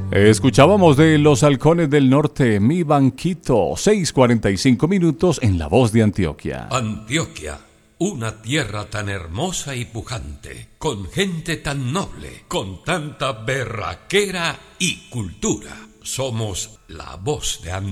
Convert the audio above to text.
Escuchábamos de Los Halcones del Norte, Mi Banquito, 6:45 minutos en La Voz de Antioquia. Antioquia, una tierra tan hermosa y pujante, con gente tan noble, con tanta berraquera y cultura. Somos la voz de Antioquia.